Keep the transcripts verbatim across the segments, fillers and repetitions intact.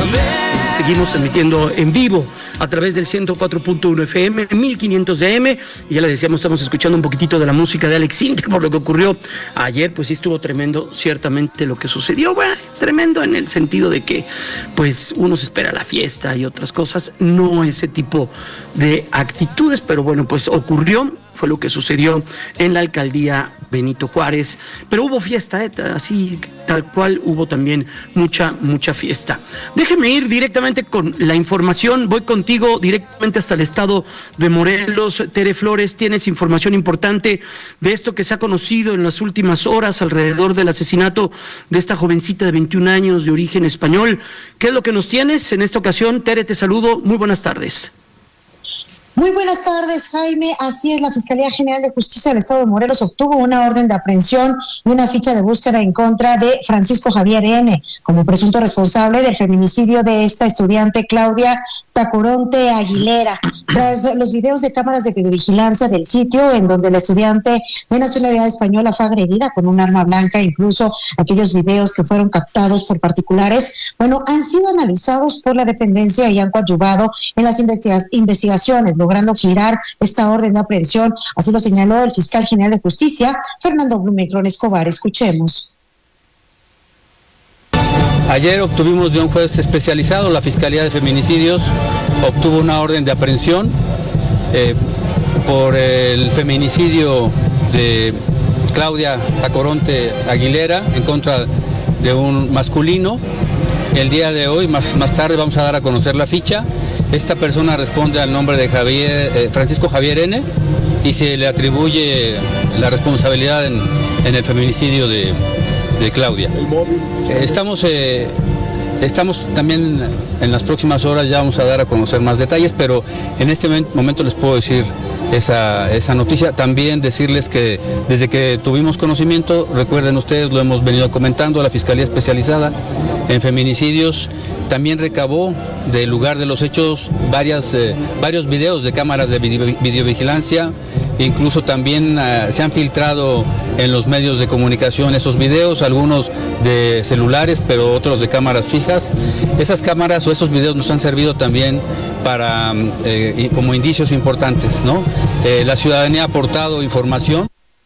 Seguimos emitiendo en vivo a través del ciento cuatro punto uno F M, mil quinientos de A M, y ya le decíamos, estamos escuchando un poquitito de la música de Alex Sintek por lo que ocurrió ayer. Pues sí estuvo tremendo, ciertamente, lo que sucedió. Bueno, tremendo en el sentido de que pues uno se espera la fiesta y otras cosas, no ese tipo de actitudes, pero bueno, pues ocurrió. Fue lo que sucedió en la alcaldía Benito Juárez, pero hubo fiesta, ¿eh? Así tal cual hubo también mucha, mucha fiesta. Déjeme ir directamente con la información, voy contigo directamente hasta el estado de Morelos. Tere Flores, tienes información importante de esto que se ha conocido en las últimas horas alrededor del asesinato de esta jovencita de veintiún años de origen español. ¿Qué es lo que nos tienes en esta ocasión? Tere, te saludo, muy buenas tardes. Muy buenas tardes, Jaime. Así es, la Fiscalía General de Justicia del Estado de Morelos obtuvo una orden de aprehensión y una ficha de búsqueda en contra de Francisco Javier N. como presunto responsable del feminicidio de esta estudiante Claudia Tacoronte Aguilera. Tras los videos de cámaras de videovigilancia del sitio en donde la estudiante de nacionalidad española fue agredida con un arma blanca, incluso aquellos videos que fueron captados por particulares, bueno, han sido analizados por la dependencia y han coadyuvado en las investiga- investigaciones, logrando girar esta orden de aprehensión. Así lo señaló el fiscal general de justicia, Fernando Blumenkrón Escobar. Escuchemos. Ayer obtuvimos de un juez especializado, la Fiscalía de Feminicidios obtuvo una orden de aprehensión eh, por el feminicidio de Claudia Tacoronte Aguilera en contra de un masculino. El día de hoy, más, más tarde, vamos a dar a conocer la ficha. Esta persona responde al nombre de Javier, eh, Francisco Javier N. y se le atribuye la responsabilidad en, en el feminicidio de, de Claudia. Eh, estamos, eh, estamos también en las próximas horas, ya vamos a dar a conocer más detalles, pero en este momento les puedo decir esa, esa noticia. También decirles que desde que tuvimos conocimiento, recuerden ustedes, lo hemos venido comentando, la Fiscalía Especializada en Feminicidios también recabó del lugar de los hechos varias, eh, varios videos de cámaras de video, videovigilancia. Incluso también uh, se han filtrado en los medios de comunicación esos videos, algunos de celulares, pero otros de cámaras fijas. Esas cámaras o esos videos nos han servido también para eh, como indicios importantes, ¿no? Eh, la ciudadanía ha aportado información.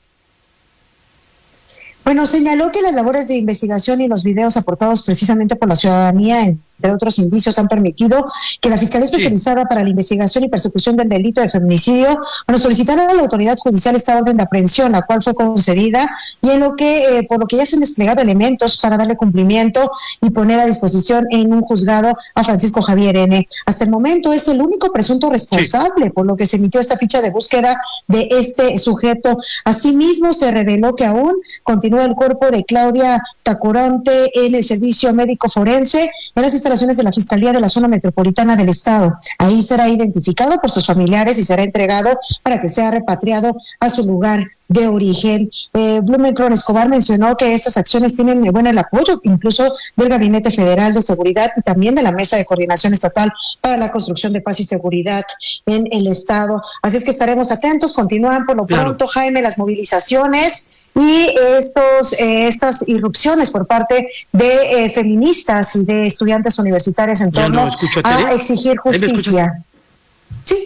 Bueno, señaló que las labores de investigación y los videos aportados precisamente por la ciudadanía, entre otros indicios, han permitido que la Fiscalía Especializada sí. para la Investigación y Persecución del Delito de Feminicidio, bueno, solicitara a la autoridad judicial esta orden de aprehensión, la cual fue concedida, y en lo que, eh, por lo que ya se han desplegado elementos para darle cumplimiento y poner a disposición en un juzgado a Francisco Javier N. Hasta el momento es el único presunto responsable, sí. por lo que se emitió esta ficha de búsqueda de este sujeto. Asimismo, se reveló que aún continúa el cuerpo de Claudia Tacoronte en el servicio médico forense en las instalaciones de la Fiscalía de la Zona Metropolitana del Estado. Ahí será identificado por sus familiares y será entregado para que sea repatriado a su lugar de origen. Eh, Blumenkrón Escobar mencionó que estas acciones tienen bueno el apoyo incluso del Gabinete Federal de Seguridad y también de la Mesa de Coordinación Estatal para la Construcción de Paz y Seguridad en el Estado. Así es que estaremos atentos. Continúan por lo claro. pronto, Jaime, las movilizaciones y estos eh, estas irrupciones por parte de eh, feministas y de estudiantes universitarios en torno no a, a exigir justicia. Sí.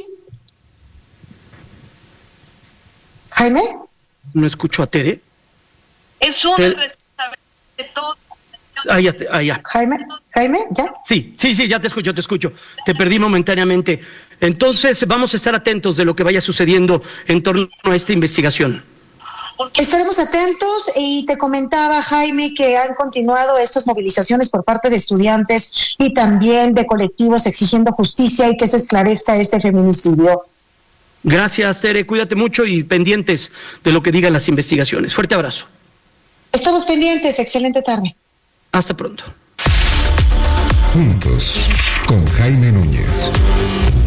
Jaime. No escucho a Tere. Es un Tere. de todo. Ah, ya, ah, ya. Jaime, Jaime, ¿ya? Sí, sí, sí, ya te escucho, te escucho. Te perdí momentáneamente. Entonces, vamos a estar atentos de lo que vaya sucediendo en torno a esta investigación. Estaremos atentos y te comentaba, Jaime, que han continuado estas movilizaciones por parte de estudiantes y también de colectivos exigiendo justicia y que se esclarezca este feminicidio. Gracias, Tere, cuídate mucho y pendientes de lo que digan las investigaciones. Fuerte abrazo. Estamos pendientes, excelente tarde. Hasta pronto. Juntos, con Jaime Núñez.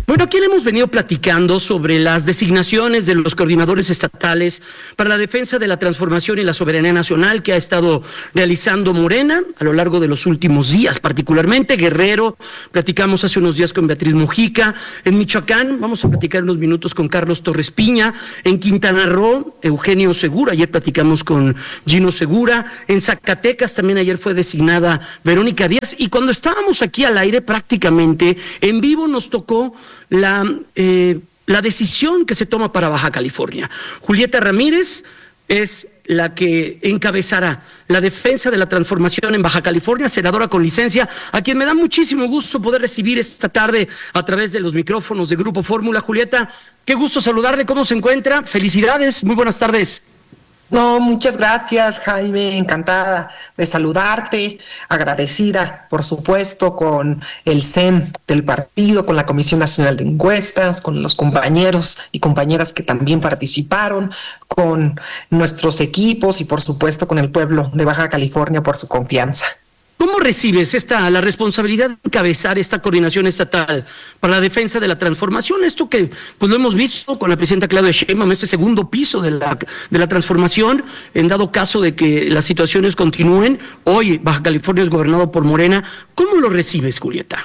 Bueno, aquí le hemos venido platicando sobre las designaciones de los coordinadores estatales para la defensa de la transformación y la soberanía nacional que ha estado realizando Morena a lo largo de los últimos días, particularmente Guerrero. Platicamos hace unos días con Beatriz Mujica. En Michoacán vamos a platicar unos minutos con Carlos Torres Piña. En Quintana Roo, Eugenio Segura. Ayer platicamos con Gino Segura. En Zacatecas también ayer fue designada Verónica Díaz. Y cuando estábamos aquí al aire, prácticamente en vivo nos tocó la, eh, la decisión que se toma para Baja California. Julieta Ramírez es la que encabezará la defensa de la transformación en Baja California, senadora con licencia, a quien me da muchísimo gusto poder recibir esta tarde a través de los micrófonos de Grupo Fórmula. Julieta, qué gusto saludarle, ¿cómo se encuentra? Felicidades, muy buenas tardes. No, muchas gracias, Jaime, encantada de saludarte, agradecida, por supuesto, con el C E N del partido, con la Comisión Nacional de Encuestas, con los compañeros y compañeras que también participaron, con nuestros equipos y, por supuesto, con el pueblo de Baja California por su confianza. ¿Cómo recibes esta, la responsabilidad de encabezar esta coordinación estatal para la defensa de la transformación? Esto que pues lo hemos visto con la presidenta Claudia Sheinbaum, ese segundo piso de la, de la transformación, en dado caso de que las situaciones continúen. Hoy Baja California es gobernado por Morena. ¿Cómo lo recibes, Julieta?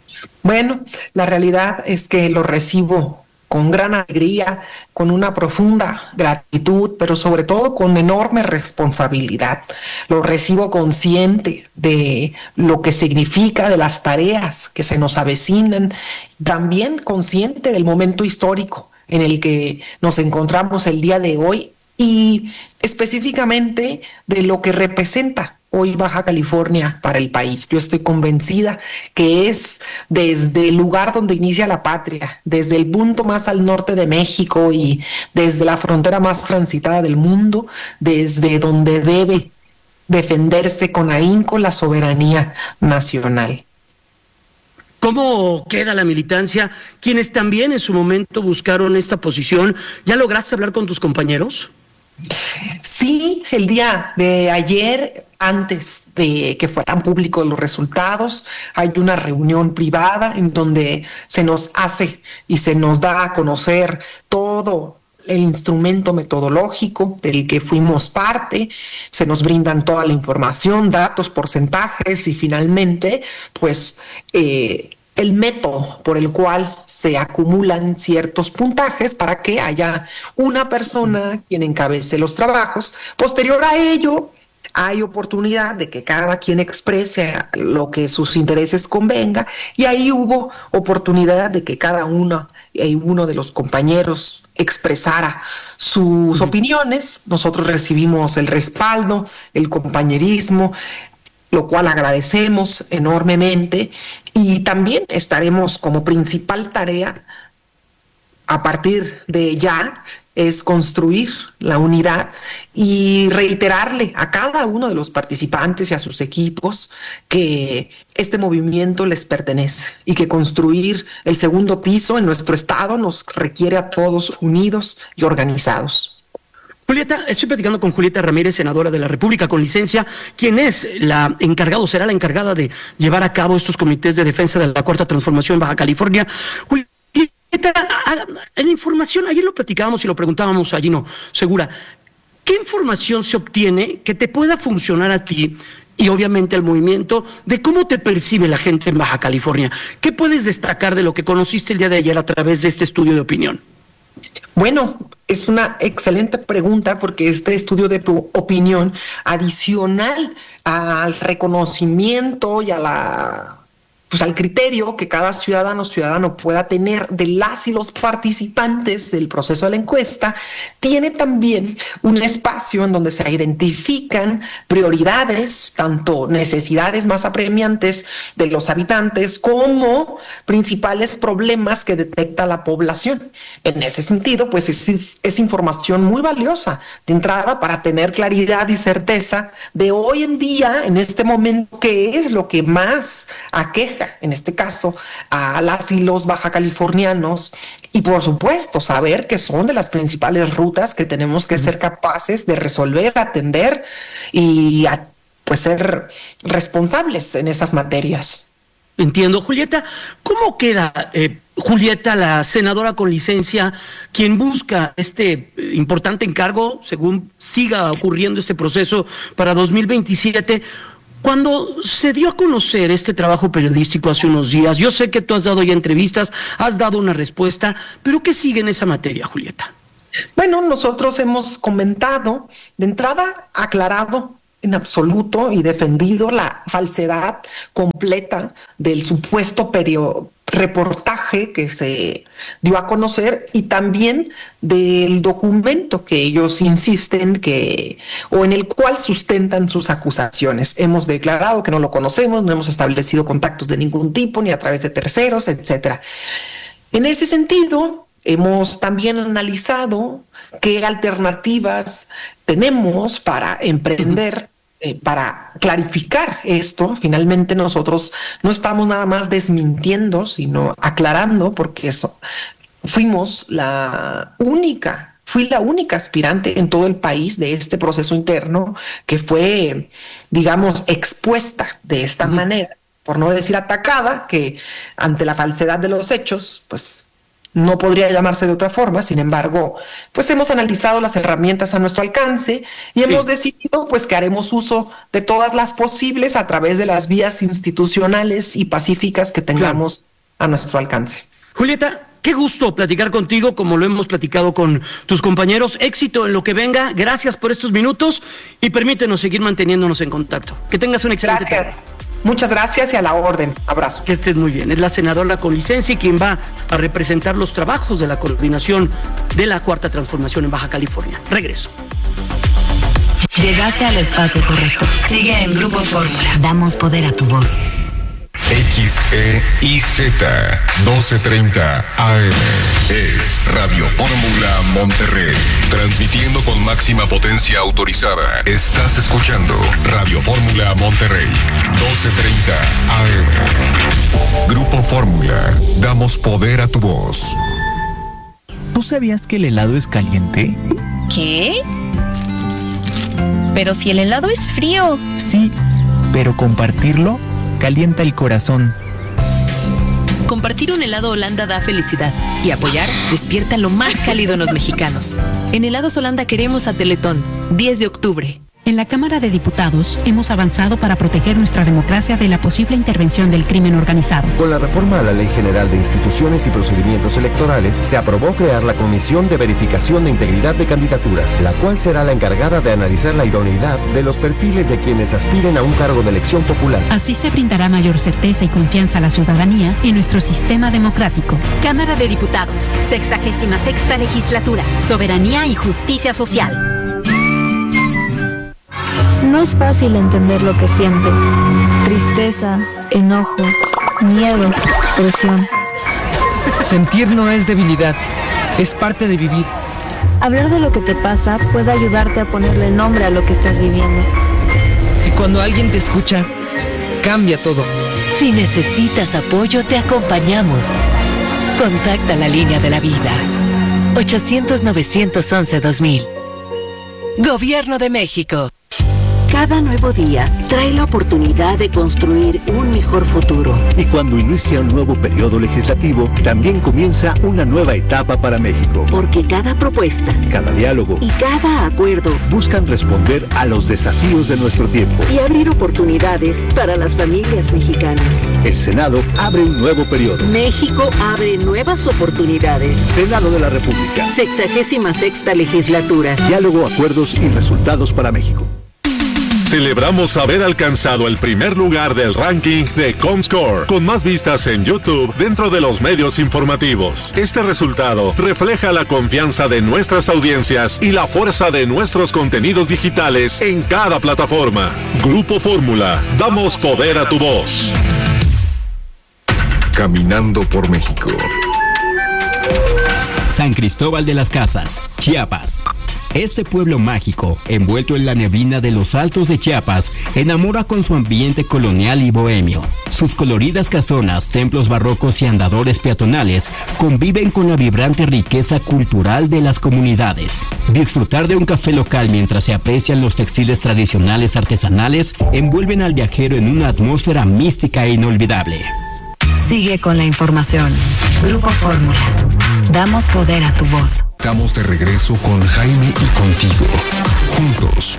Bueno, la realidad es que lo recibo con gran alegría, con una profunda gratitud, pero sobre todo con enorme responsabilidad. Lo recibo consciente de lo que significa, de las tareas que se nos avecinan, también consciente del momento histórico en el que nos encontramos el día de hoy y específicamente de lo que representa hoy Baja California para el país. Yo estoy convencida que es desde el lugar donde inicia la patria, desde el punto más al norte de México y desde la frontera más transitada del mundo, desde donde debe defenderse con ahínco la soberanía nacional. ¿Cómo queda la militancia? Quienes también en su momento buscaron esta posición, ¿ya lograste hablar con tus compañeros? Sí, el día de ayer, antes de que fueran públicos los resultados, hay una reunión privada en donde se nos hace y se nos da a conocer todo el instrumento metodológico del que fuimos parte, se nos brindan toda la información, datos, porcentajes y finalmente, pues, eh, el método por el cual se acumulan ciertos puntajes para que haya una persona quien encabece los trabajos. Posterior a ello, hay oportunidad de que cada quien exprese lo que sus intereses convenga y ahí hubo oportunidad de que cada uno y uno de los compañeros expresara sus uh-huh. opiniones. Nosotros recibimos el respaldo, el compañerismo, lo cual agradecemos enormemente y también estaremos como principal tarea a partir de ya es construir la unidad y reiterarle a cada uno de los participantes y a sus equipos que este movimiento les pertenece y que construir el segundo piso en nuestro estado nos requiere a todos unidos y organizados. Julieta, estoy platicando con Julieta Ramírez, senadora de la República con licencia, quien es la encargada, o será la encargada de llevar a cabo estos comités de defensa de la Cuarta Transformación en Baja California. Julieta, en la información, ayer lo platicábamos y lo preguntábamos a Gino Segura, ¿qué información se obtiene que te pueda funcionar a ti y obviamente al movimiento de cómo te percibe la gente en Baja California? ¿Qué puedes destacar de lo que conociste el día de ayer a través de este estudio de opinión? Bueno, es una excelente pregunta porque este estudio de opinión, adicional al reconocimiento y a la, pues al criterio que cada ciudadano o ciudadano pueda tener de las y los participantes del proceso de la encuesta, tiene también un espacio en donde se identifican prioridades, tanto necesidades más apremiantes de los habitantes como principales problemas que detecta la población. En ese sentido, pues es, es, es información muy valiosa de entrada para tener claridad y certeza de hoy en día, en este momento, qué es lo que más aqueja, en este caso, a las y los baja californianos y, por supuesto, saber que son de las principales rutas que tenemos que ser capaces de resolver, atender y a, pues ser responsables en esas materias. Entiendo, Julieta. ¿Cómo ¿Cómo queda, eh, Julieta, la senadora con licencia, quien busca este eh, importante encargo, según siga ocurriendo este proceso para dos mil veintisiete? Cuando se dio a conocer este trabajo periodístico hace unos días, yo sé que tú has dado ya entrevistas, has dado una respuesta, pero ¿qué sigue en esa materia, Julieta? Bueno, nosotros hemos comentado, de entrada, aclarado en absoluto y defendido la falsedad completa del supuesto periodo reportaje que se dio a conocer y también del documento que ellos insisten que o en el cual sustentan sus acusaciones. Hemos declarado que no lo conocemos, no hemos establecido contactos de ningún tipo ni a través de terceros, etcétera. En ese sentido, hemos también analizado qué alternativas tenemos para emprender, eh, para clarificar esto. Finalmente nosotros no estamos nada más desmintiendo, sino aclarando, porque eso, fuimos la única, fui la única aspirante en todo el país de este proceso interno que fue, digamos, expuesta de esta uh-huh. manera, por no decir atacada, que ante la falsedad de los hechos, pues no podría llamarse de otra forma. Sin embargo, pues hemos analizado las herramientas a nuestro alcance y sí. hemos decidido pues que haremos uso de todas las posibles a través de las vías institucionales y pacíficas que tengamos claro. a nuestro alcance. Julieta, qué gusto platicar contigo, como lo hemos platicado con tus compañeros. Éxito en lo que venga. Gracias por estos minutos y permítenos seguir manteniéndonos en contacto. Que tengas un excelente día. Gracias. Muchas gracias y a la orden. Abrazo. Que estés muy bien. Es la senadora con licencia quien va a representar los trabajos de la coordinación de la Cuarta Transformación en Baja California. Regreso. Llegaste al espacio correcto. Sigue en Grupo Fórmula. Damos poder a tu voz. X E I Z doce treinta A M es Radio Fórmula Monterrey, transmitiendo con máxima potencia autorizada. Estás escuchando Radio Fórmula Monterrey, doce treinta A M. Grupo Fórmula, damos poder a tu voz. ¿Tú sabías que el helado es caliente? ¿Qué? Pero si el helado es frío. Sí, pero compartirlo calienta el corazón. Compartir un helado Holanda da felicidad y apoyar despierta lo más cálido en los mexicanos. En Helados Holanda queremos a Teletón, diez de octubre. En la Cámara de Diputados hemos avanzado para proteger nuestra democracia de la posible intervención del crimen organizado. Con la reforma a la Ley General de Instituciones y Procedimientos Electorales, se aprobó crear la Comisión de Verificación de Integridad de Candidaturas, la cual será la encargada de analizar la idoneidad de los perfiles de quienes aspiren a un cargo de elección popular. Así se brindará mayor certeza y confianza a la ciudadanía en nuestro sistema democrático. Cámara de Diputados, sexagésima sexta legislatura, soberanía y justicia social. No es fácil entender lo que sientes. Tristeza, enojo, miedo, presión. Sentir no es debilidad, es parte de vivir. Hablar de lo que te pasa puede ayudarte a ponerle nombre a lo que estás viviendo. Y cuando alguien te escucha, cambia todo. Si necesitas apoyo, te acompañamos. Contacta la línea de la vida. ochocientos, novecientos once, dos mil. Gobierno de México. Cada nuevo día trae la oportunidad de construir un mejor futuro. Y cuando inicia un nuevo periodo legislativo, también comienza una nueva etapa para México. Porque cada propuesta, cada diálogo y cada acuerdo buscan responder a los desafíos de nuestro tiempo y abrir oportunidades para las familias mexicanas. El Senado abre un nuevo periodo. México abre nuevas oportunidades. Senado de la República. Sexagésima sexta legislatura. Diálogo, acuerdos y resultados para México. Celebramos haber alcanzado el primer lugar del ranking de Comscore, con más vistas en YouTube dentro de los medios informativos. Este resultado refleja la confianza de nuestras audiencias y la fuerza de nuestros contenidos digitales en cada plataforma. Grupo Fórmula, damos poder a tu voz. Caminando por México. San Cristóbal de las Casas, Chiapas. Este pueblo mágico, envuelto en la neblina de los altos de Chiapas, enamora con su ambiente colonial y bohemio. Sus coloridas casonas, templos barrocos y andadores peatonales conviven con la vibrante riqueza cultural de las comunidades. Disfrutar de un café local mientras se aprecian los textiles tradicionales artesanales envuelven al viajero en una atmósfera mística e inolvidable. Sigue con la información. Grupo Fórmula. Damos poder a tu voz. Estamos de regreso con Jaime y contigo. Juntos.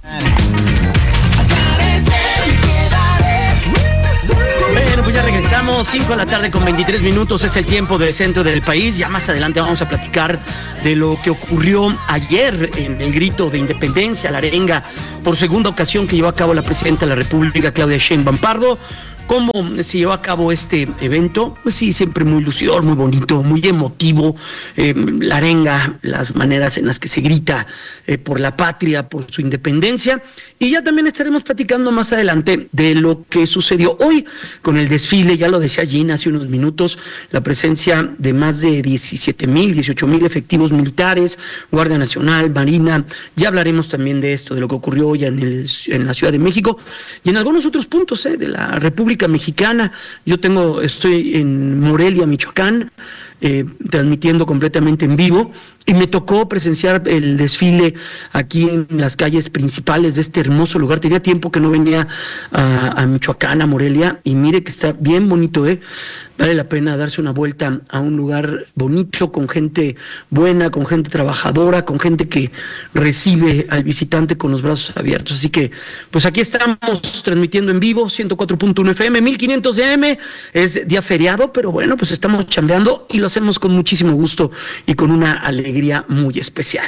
Bueno, pues ya regresamos, cinco de la tarde con veintitrés minutos, es el tiempo del centro del país. Ya más adelante vamos a platicar de lo que ocurrió ayer en el grito de independencia, la arenga por segunda ocasión que llevó a cabo la presidenta de la República, Claudia Sheinbaum Pardo. ¿Cómo se llevó a cabo este evento? Pues sí, siempre muy lucidor, muy bonito, muy emotivo. Eh, la arenga, las maneras en las que se grita eh, por la patria, por su independencia. Y ya también estaremos platicando más adelante de lo que sucedió hoy con el desfile. Ya lo decía Gina hace unos minutos, la presencia de más de diecisiete mil, dieciocho mil efectivos militares, Guardia Nacional, Marina. Ya hablaremos también de esto, de lo que ocurrió hoy en, el, en la Ciudad de México y en algunos otros puntos eh, de la República Mexicana. Yo tengo, estoy en Morelia, Michoacán, eh, transmitiendo completamente en vivo, y me tocó presenciar el desfile aquí en las calles principales de este hermoso lugar. Tenía tiempo que no venía a, a Michoacán, a Morelia, y mire que está bien bonito, ¿eh? Vale la pena darse una vuelta a un lugar bonito, con gente buena, con gente trabajadora, con gente que recibe al visitante con los brazos abiertos. Así que, pues aquí estamos transmitiendo en vivo, ciento cuatro punto uno F M, mil quinientos de A M, es día feriado, pero bueno, pues estamos chambeando y lo hacemos con muchísimo gusto y con una alegría muy especial.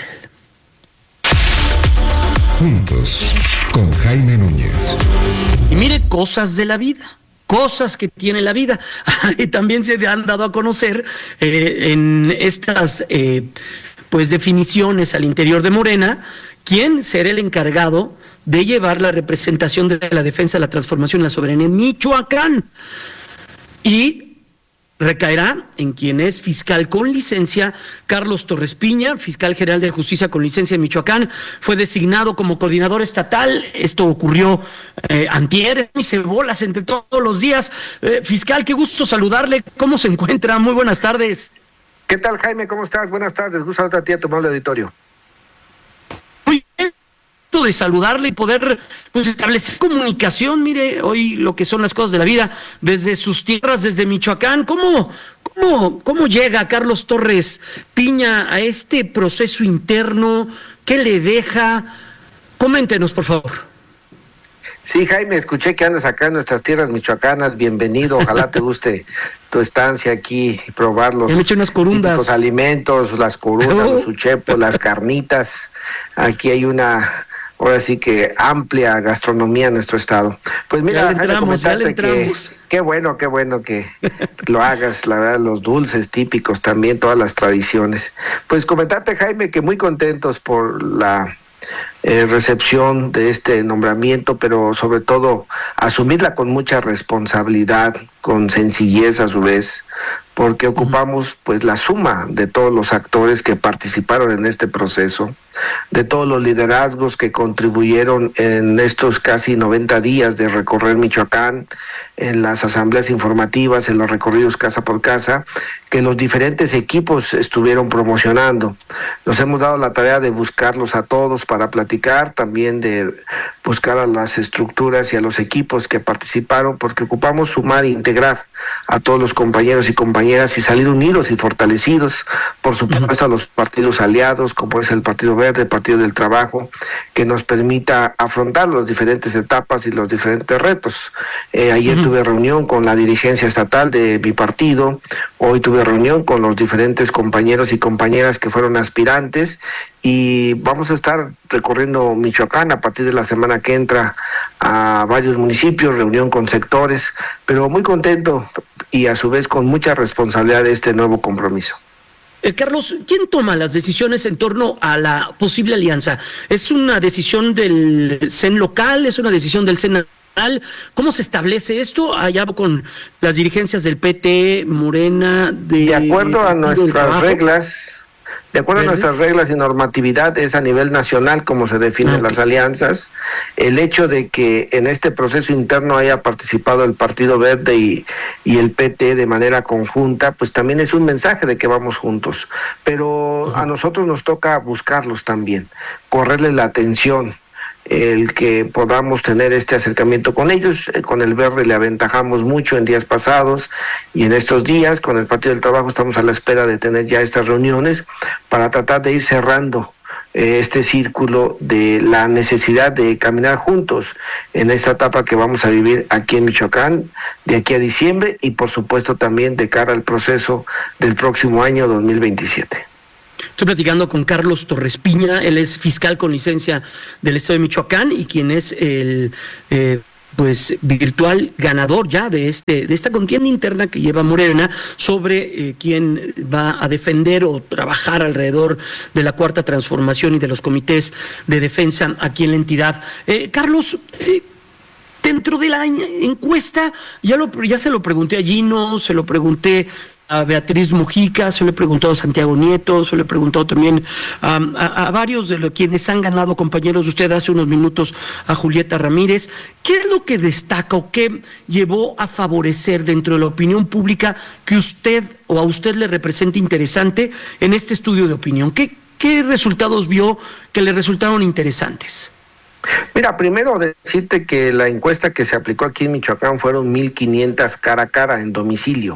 Juntos, con Jaime Núñez. Y mire, cosas de la vida. Cosas que tiene la vida. Y también se han dado a conocer eh, en estas eh, pues definiciones al interior de Morena quién será el encargado de llevar la representación de la defensa de la transformación y la soberanía en Michoacán. Y recaerá en quien es fiscal con licencia, Carlos Torres Piña, fiscal general de justicia con licencia en Michoacán, fue designado como coordinador estatal. Esto ocurrió eh, antier, y se bolas entre todos los días. Eh, fiscal, qué gusto saludarle, ¿cómo se encuentra? Muy buenas tardes. ¿Qué tal, Jaime? ¿Cómo estás? Buenas tardes, gusto saludarte a ti, a tu amable auditorio. Muy bien, de saludarle y poder pues establecer comunicación. Mire, hoy lo que son las cosas de la vida, desde sus tierras, desde Michoacán. ¿Cómo, cómo, cómo llega Carlos Torres Piña a este proceso interno? ¿Qué le deja? Coméntenos, por favor. Sí, Jaime, escuché que andas acá en nuestras tierras michoacanas. Bienvenido, ojalá te guste tu estancia aquí y probar los, unas corundas. Los alimentos, las corundas, oh. los uchepos, las carnitas. Aquí hay una, ahora sí que amplia gastronomía en nuestro estado. Pues mira, ya le entramos, ya le entramos. Que, qué bueno, qué bueno que lo hagas, la verdad, los dulces típicos también, todas las tradiciones. Pues comentarte, Jaime, que muy contentos por la Eh, recepción de este nombramiento, pero sobre todo asumirla con mucha responsabilidad, con sencillez a su vez, porque ocupamos pues la suma de todos los actores que participaron en este proceso, de todos los liderazgos que contribuyeron en estos casi noventa días de recorrer Michoacán, en las asambleas informativas, en los recorridos casa por casa, que los diferentes equipos estuvieron promocionando. Nos hemos dado la tarea de buscarlos a todos para platicar, también de buscar a las estructuras y a los equipos que participaron, porque ocupamos sumar e integrar a todos los compañeros y compañeras y salir unidos y fortalecidos, por supuesto, a los partidos aliados, como es el Partido Verde, el Partido del Trabajo, que nos permita afrontar las diferentes etapas y los diferentes retos. Eh, ayer uh-huh. tuve reunión con la dirigencia estatal de mi partido, hoy tuve reunión con los diferentes compañeros y compañeras que fueron aspirantes, y vamos a estar recorriendo Michoacán a partir de la semana que entra a varios municipios, reunión con sectores, pero muy contento y a su vez con mucha responsabilidad de este nuevo compromiso. Eh, Carlos, ¿quién toma las decisiones en torno a la posible alianza? ¿Es una decisión del C E N local? ¿Es una decisión del C E N nacional? ¿Cómo se establece esto? Allá con las dirigencias del P T, Morena, de... De acuerdo a nuestras reglas... De acuerdo ¿Verde? a nuestras reglas y normatividad, es a nivel nacional como se definen ah, okay. las alianzas. El hecho de que en este proceso interno haya participado el Partido Verde y, y el P T de manera conjunta, pues también es un mensaje de que vamos juntos. Pero uh-huh. a nosotros nos toca buscarlos también, correrles la atención, el que podamos tener este acercamiento con ellos. Con el Verde le aventajamos mucho en días pasados y en estos días con el Partido del Trabajo estamos a la espera de tener ya estas reuniones para tratar de ir cerrando este círculo de la necesidad de caminar juntos en esta etapa que vamos a vivir aquí en Michoacán de aquí a diciembre y por supuesto también de cara al proceso del próximo año dos mil veintisiete. Estoy platicando con Carlos Torres Piña, él es fiscal con licencia del Estado de Michoacán y quien es el eh, pues virtual ganador ya de este de esta contienda interna que lleva Morena sobre eh, quién va a defender o trabajar alrededor de la Cuarta Transformación y de los comités de defensa aquí en la entidad. Eh, Carlos, eh, dentro de la encuesta, ya, lo, ya se lo pregunté a Gino, se lo pregunté a Beatriz Mujica, se lo he preguntado a Santiago Nieto, se lo he preguntado también um, a, a varios de los quienes han ganado, compañeros de usted hace unos minutos, a Julieta Ramírez. ¿Qué es lo que destaca o qué llevó a favorecer dentro de la opinión pública que usted o a usted le represente interesante en este estudio de opinión? ¿Qué, qué resultados vio que le resultaron interesantes? Mira, primero decirte que la encuesta que se aplicó aquí en Michoacán fueron mil quinientas cara a cara en domicilio.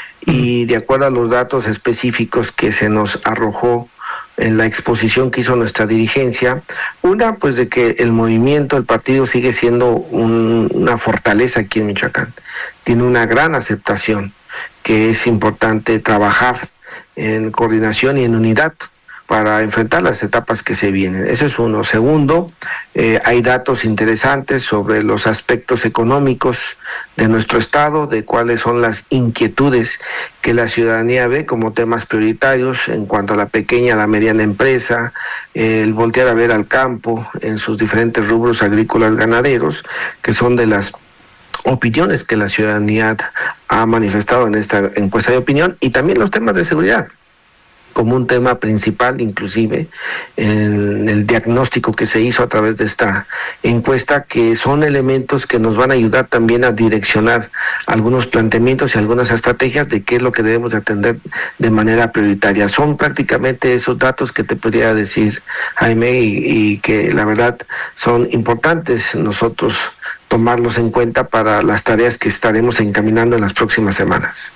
Y de acuerdo a los datos específicos que se nos arrojó en la exposición que hizo nuestra dirigencia, una, pues de que el movimiento, el partido sigue siendo un, una fortaleza aquí en Michoacán, tiene una gran aceptación, que es importante trabajar en coordinación y en unidad para enfrentar las etapas que se vienen. Eso es uno. Segundo, eh, hay datos interesantes sobre los aspectos económicos de nuestro estado, de cuáles son las inquietudes que la ciudadanía ve como temas prioritarios en cuanto a la pequeña, la mediana empresa, eh, el voltear a ver al campo en sus diferentes rubros agrícolas ganaderos, que son de las opiniones que la ciudadanía ha manifestado en esta encuesta de opinión, y también los temas de seguridad como un tema principal, inclusive en el diagnóstico que se hizo a través de esta encuesta, que son elementos que nos van a ayudar también a direccionar algunos planteamientos y algunas estrategias de qué es lo que debemos de atender de manera prioritaria. Son prácticamente esos datos que te podría decir, Jaime, y, y que la verdad son importantes nosotros tomarlos en cuenta para las tareas que estaremos encaminando en las próximas semanas.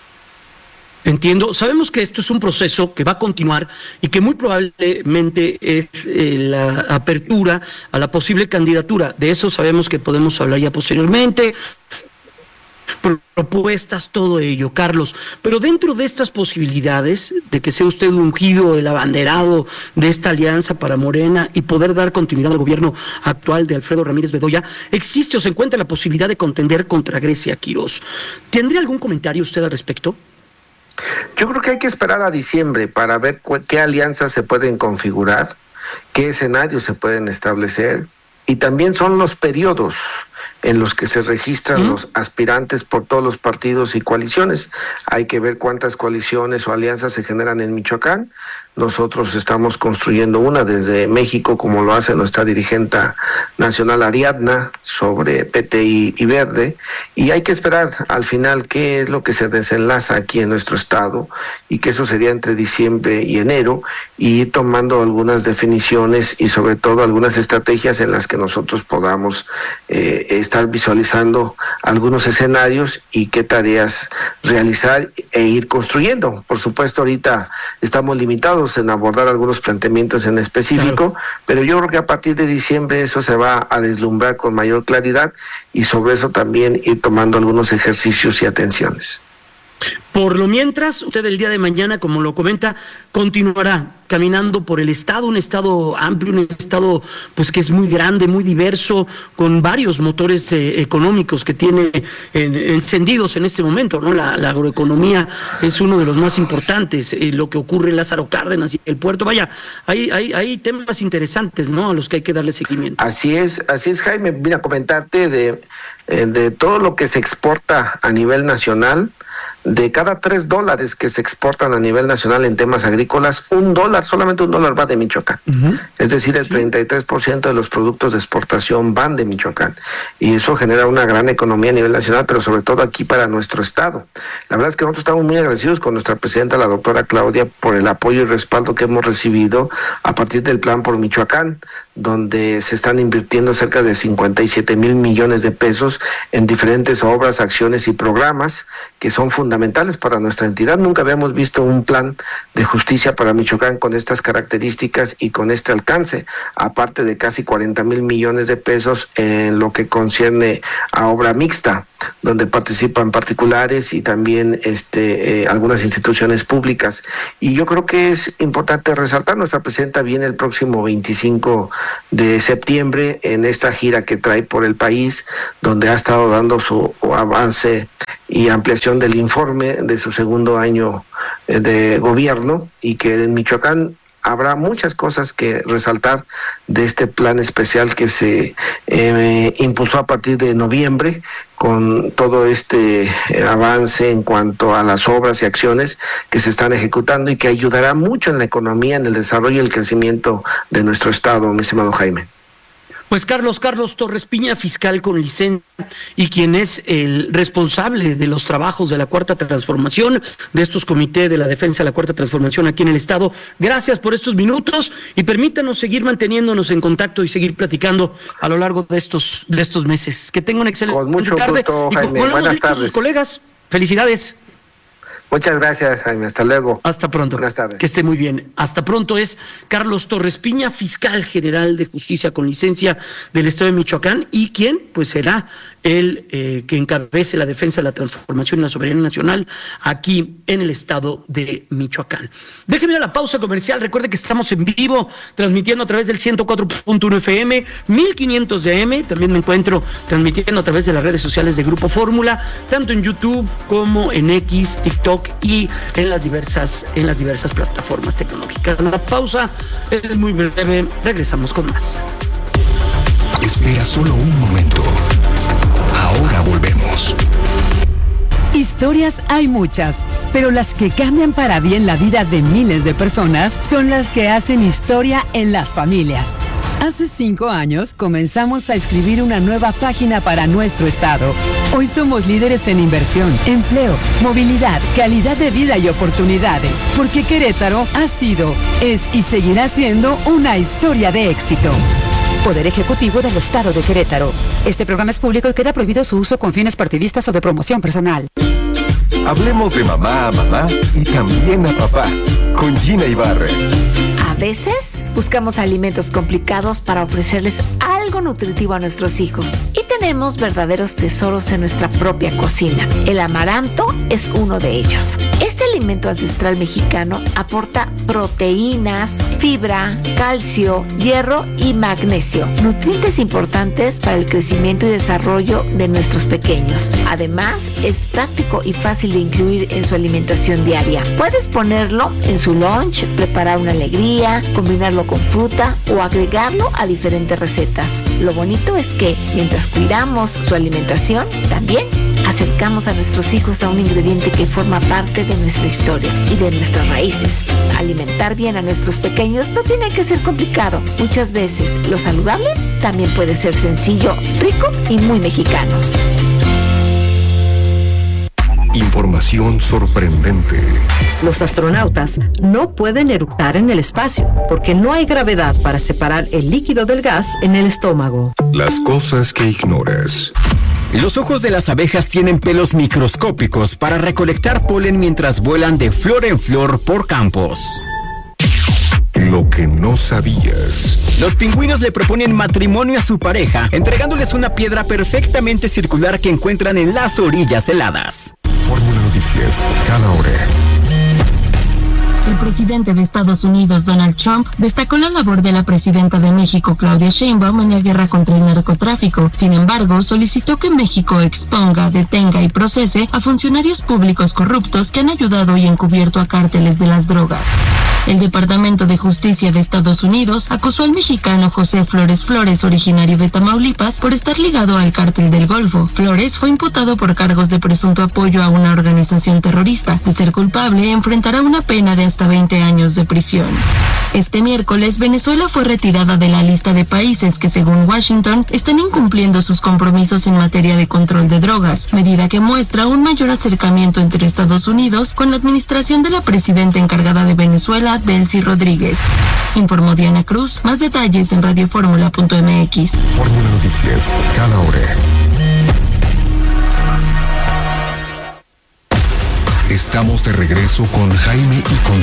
Entiendo. Sabemos que esto es un proceso que va a continuar y que muy probablemente es eh, la apertura a la posible candidatura. De eso sabemos que podemos hablar ya posteriormente. Propuestas, todo ello, Carlos. Pero dentro de estas posibilidades de que sea usted ungido, el abanderado de esta alianza para Morena y poder dar continuidad al gobierno actual de Alfredo Ramírez Bedoya, existe o se encuentra la posibilidad de contender contra Grecia Quirós. ¿Tendría algún comentario usted al respecto? Yo creo que hay que esperar a diciembre para ver qué alianzas se pueden configurar, qué escenarios se pueden establecer, y también son los periodos en los que se registran ¿Mm? los aspirantes por todos los partidos y coaliciones. Hay que ver cuántas coaliciones o alianzas se generan en Michoacán. Nosotros estamos construyendo una desde México, como lo hace nuestra dirigente nacional Ariadna, sobre P T I y Verde, y hay que esperar al final qué es lo que se desenlaza aquí en nuestro estado, y que eso sería entre diciembre y enero, y ir tomando algunas definiciones y sobre todo algunas estrategias en las que nosotros podamos eh, estar visualizando algunos escenarios y qué tareas realizar e ir construyendo. Por supuesto, ahorita estamos limitados en abordar algunos planteamientos en específico, claro, pero yo creo que a partir de diciembre eso se va a deslumbrar con mayor claridad, y sobre eso también ir tomando algunos ejercicios y atenciones. Por lo mientras, usted el día de mañana, como lo comenta, continuará caminando por el estado, un estado amplio, un estado pues que es muy grande, muy diverso, con varios motores eh, económicos que tiene en, encendidos en este momento, ¿no? La, la agroeconomía es uno de los más importantes, eh, lo que ocurre en Lázaro Cárdenas y el puerto. Vaya, hay, hay, hay temas interesantes, ¿no?, a los que hay que darle seguimiento. Así es, así es, Jaime. Vine a comentarte de, eh, de todo lo que se exporta a nivel nacional. De cada tres dólares que se exportan a nivel nacional en temas agrícolas, un dólar, solamente un dólar va de Michoacán. Uh-huh. Es decir, el sí. treinta y tres por ciento de los productos de exportación van de Michoacán. Y eso genera una gran economía a nivel nacional, pero sobre todo aquí para nuestro estado. La verdad es que nosotros estamos muy agradecidos con nuestra presidenta, la doctora Claudia, por el apoyo y respaldo que hemos recibido a partir del plan por Michoacán, donde se están invirtiendo cerca de cincuenta y siete mil millones de pesos en diferentes obras, acciones y programas que son fundamentales para nuestra entidad. Nunca habíamos visto un plan de justicia para Michoacán con estas características y con este alcance, aparte de casi cuarenta mil millones de pesos en lo que concierne a obra mixta, donde participan particulares y también este eh, algunas instituciones públicas. Y yo creo que es importante resaltar, nuestra presidenta viene el próximo veinticinco de septiembre en esta gira que trae por el país, donde ha estado dando su avance y ampliación del informe de su segundo año de gobierno, y que en Michoacán habrá muchas cosas que resaltar de este plan especial que se eh, impulsó a partir de noviembre, con todo este avance en cuanto a las obras y acciones que se están ejecutando y que ayudará mucho en la economía, en el desarrollo y el crecimiento de nuestro estado, mi estimado Jaime. Pues Carlos, Carlos Torres Piña, fiscal con licencia y quien es el responsable de los trabajos de la Cuarta Transformación, de estos comités de la defensa de la Cuarta Transformación aquí en el Estado. Gracias por estos minutos y permítanos seguir manteniéndonos en contacto y seguir platicando a lo largo de estos de estos meses. Que tengan una excelente con mucho tarde. Gusto, y Jaime. con, Buenas tardes. Sus colegas, felicidades. Muchas gracias, Jaime. Hasta luego. Hasta pronto. Buenas tardes. Que esté muy bien. Hasta pronto. Es Carlos Torres Piña, fiscal general de justicia con licencia del Estado de Michoacán, y quien pues será el eh, que encabece la defensa de la transformación y la soberanía nacional aquí en el Estado de Michoacán. Déjeme ir a la pausa comercial. Recuerde que estamos en vivo, transmitiendo a través del ciento cuatro punto uno F M, mil quinientos de A M. También me encuentro transmitiendo a través de las redes sociales de Grupo Fórmula, tanto en YouTube como en X, TikTok y en las diversas en las diversas plataformas tecnológicas. La pausa es muy breve, regresamos con más. Espera solo un momento. Ahora volvemos. Historias hay muchas, pero las que cambian para bien la vida de miles de personas son las que hacen historia en las familias. Hace cinco años comenzamos a escribir una nueva página para nuestro estado. Hoy somos líderes en inversión, empleo, movilidad, calidad de vida y oportunidades, porque Querétaro ha sido, es y seguirá siendo una historia de éxito. Poder Ejecutivo del Estado de Querétaro. Este programa es público y queda prohibido su uso con fines partidistas o de promoción personal. Hablemos de mamá a mamá y también a papá, con Gina Ibarra. A veces buscamos alimentos complicados para ofrecerles algo nutritivo a nuestros hijos. Y tenemos verdaderos tesoros en nuestra propia cocina. El amaranto es uno de ellos. Este alimento ancestral mexicano aporta proteínas, fibra, calcio, hierro y magnesio, nutrientes importantes para el crecimiento y desarrollo de nuestros pequeños. Además, es práctico y fácil de incluir en su alimentación diaria. Puedes ponerlo en su lunch, preparar una alegría, combinarlo con fruta o agregarlo a diferentes recetas. Lo bonito es que mientras cuidamos su alimentación, también acercamos a nuestros hijos a un ingrediente que forma parte de nuestra historia y de nuestras raíces. Alimentar bien a nuestros pequeños no tiene que ser complicado. Muchas veces lo saludable también puede ser sencillo, rico y muy mexicano. Información sorprendente. Los astronautas no pueden eructar en el espacio porque no hay gravedad para separar el líquido del gas en el estómago. Las cosas que ignoras. Los ojos de las abejas tienen pelos microscópicos para recolectar polen mientras vuelan de flor en flor por campos. Lo que no sabías. Los pingüinos le proponen matrimonio a su pareja, entregándoles una piedra perfectamente circular que encuentran en las orillas heladas. Fórmula Noticias, cada hora. El presidente de Estados Unidos, Donald Trump, destacó la labor de la presidenta de México, Claudia Sheinbaum, en la guerra contra el narcotráfico. Sin embargo, solicitó que México exponga, detenga y procese a funcionarios públicos corruptos que han ayudado y encubierto a cárteles de las drogas. El Departamento de Justicia de Estados Unidos acusó al mexicano José Flores Flores, originario de Tamaulipas, por estar ligado al cártel del Golfo. Flores fue imputado por cargos de presunto apoyo a una organización terrorista. De ser culpable, enfrentará una pena de hasta veinte años de prisión. Este miércoles, Venezuela fue retirada de la lista de países que, según Washington, están incumpliendo sus compromisos en materia de control de drogas, medida que muestra un mayor acercamiento entre Estados Unidos con la administración de la presidenta encargada de Venezuela, Delcy Rodríguez. Informó Diana Cruz. Más detalles en radioformula punto m x. Fórmula Noticias, cada hora. Estamos de regreso con Jaime y con